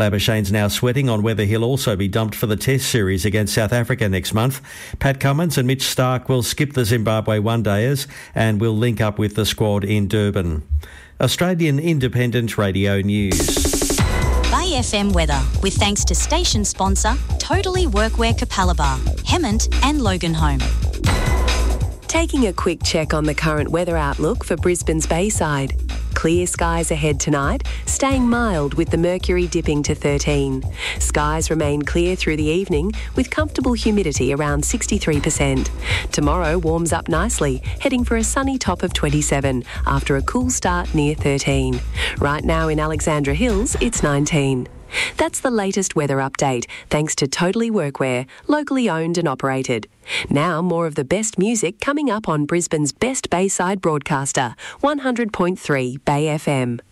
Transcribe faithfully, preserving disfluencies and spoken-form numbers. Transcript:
Labuschagne's now sweating on whether he'll also be dumped for the Test series against South Africa next month. Pat Cummins and Mitch Starc will skip the Zimbabwe one-dayers and will link up with the squad in Durban. Australian Independent Radio News. Bay F M weather, with thanks to station sponsor Totally Workwear Capalaba, Hemmant and Loganholme. Taking a quick check on the current weather outlook for Brisbane's Bayside. Clear skies ahead tonight, staying mild with the mercury dipping to thirteen. Skies remain clear through the evening with comfortable humidity around sixty-three percent. Tomorrow warms up nicely, heading for a sunny top of twenty-seven after a cool start near thirteen. Right now in Alexandra Hills, it's nineteen. That's the latest weather update, thanks to Totally Workwear, locally owned and operated. Now more of the best music coming up on Brisbane's best Bayside broadcaster, one hundred point three Bay F M.